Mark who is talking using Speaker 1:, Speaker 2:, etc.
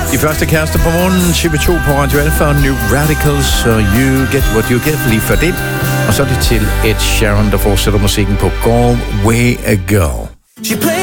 Speaker 1: De første kærester på morgenen, TV2 på Radio Alpha og New Radicals, og You Get What You Get lige før det. Og så er det til Ed Sheeran, der fortsætter musikken på Galway Girl.